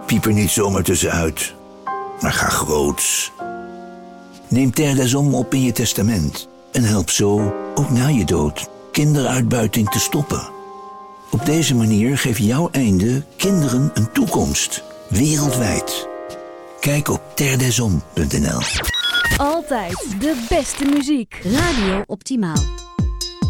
Piep er niet zomaar tussenuit, maar ga groots. Neem Terre des Hommes op in je testament en help zo, ook na je dood, kinderuitbuiting te stoppen. Op deze manier geeft jouw einde kinderen een toekomst, wereldwijd. Kijk op terredeshommes.nl. Altijd de beste muziek. Radio Optimaal.